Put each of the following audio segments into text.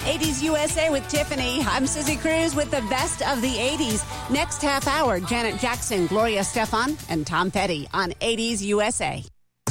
80s USA with Tiffany. I'm Susie Cruz with the best of the 80s. Next half hour, Janet Jackson, Gloria Stefan, and Tom Petty on 80s USA.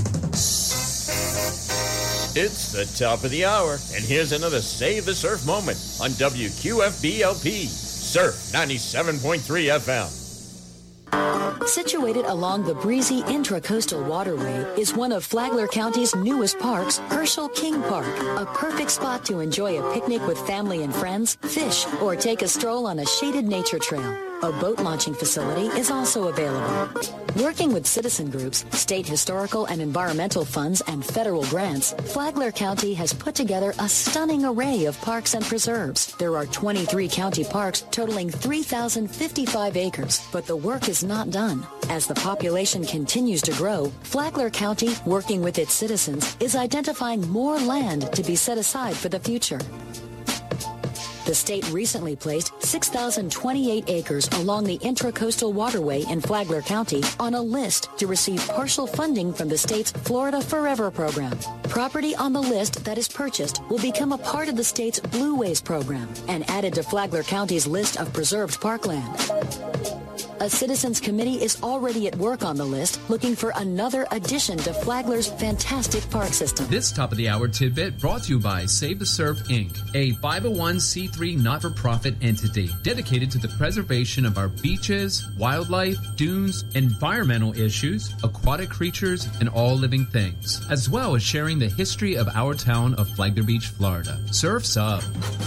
It's the top of the hour, and here's another Save the Surf moment on WQFB-LP, Surf 97.3 FM. Situated along the breezy intracoastal waterway is one of Flagler County's newest parks, Herschel King Park, a perfect spot to enjoy a picnic with family and friends, fish, or take a stroll on a shaded nature trail. A boat launching facility is also available. Working with citizen groups, state historical and environmental funds, and federal grants, Flagler County has put together a stunning array of parks and preserves. There are 23 county parks totaling 3,055 acres, but the work is not done. As the population continues to grow, Flagler County, working with its citizens, is identifying more land to be set aside for the future. The state recently placed 6,028 acres along the Intracoastal Waterway in Flagler County on a list to receive partial funding from the state's Florida Forever program. Property on the list that is purchased will become a part of the state's Blueways program and added to Flagler County's list of preserved parkland. A citizens committee is already at work on the list, looking for another addition to Flagler's fantastic park system. This top of the hour tidbit brought to you by Save the Surf, Inc., a 501c3 not-for-profit entity dedicated to the preservation of our beaches, wildlife, dunes, environmental issues, aquatic creatures, and all living things, as well as sharing the history of our town of Flagler Beach, Florida. Surf's up.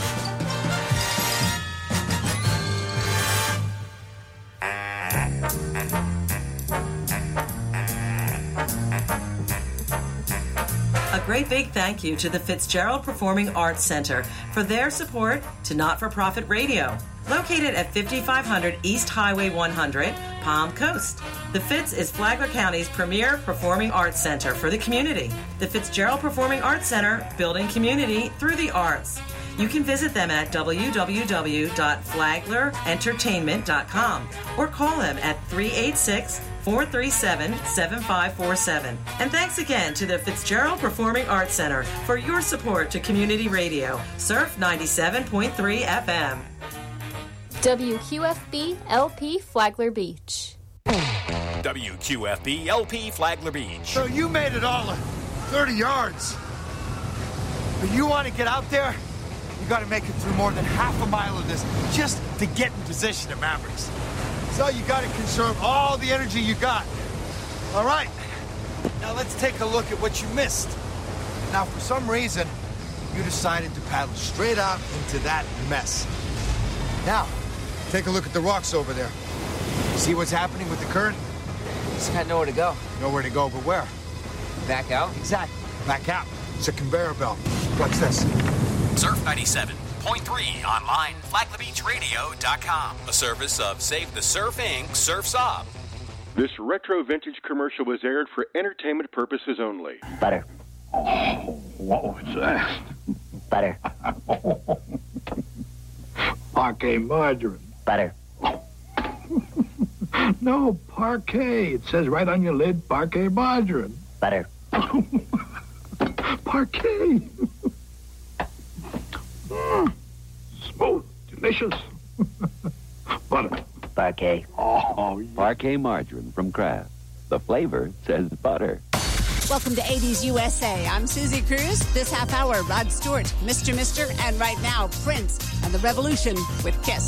A great big thank you to the Fitzgerald Performing Arts Center for their support to Not-for-Profit Radio, located at 5500 East Highway 100, Palm Coast. The Fitz is Flagler County's premier performing arts center for the community. The Fitzgerald Performing Arts Center, building community through the arts. You can visit them at www.flaglerentertainment.com or call them at 386-437-7547. And thanks again to the Fitzgerald Performing Arts Center for your support to community radio. Surf 97.3 FM. WQFB LP Flagler Beach. WQFB LP Flagler Beach. So you made it all 30 yards. But you want to get out there? You got to make it through more than half a mile of this just to get in position at Mavericks. So you got to conserve all the energy you got. All right. Now let's take a look at what you missed. Now, for some reason, you decided to paddle straight out into that mess. Now, take a look at the rocks over there. See what's happening with the current? Just got nowhere to go. Nowhere to go, but where? Back out? Exactly. Back out. It's a conveyor belt. What's this? Surf 97.3 online, FlaglerBeachRadio.com. A service of Save the Surf, Inc., Surf's Up. This retro vintage commercial was aired for entertainment purposes only. Butter. Oh, what was that? Butter. Parquet margarine. Butter. No, parquet. It says right on your lid, parquet margarine. Butter. Parquet. Smooth, delicious. Butter. Parquet. Oh, yeah. Parquet margarine from Kraft. The flavor says butter. Welcome to 80s USA. I'm Susie Cruz. This half hour, Rod Stewart, Mr. Mister, and right now, Prince and the Revolution with Kiss.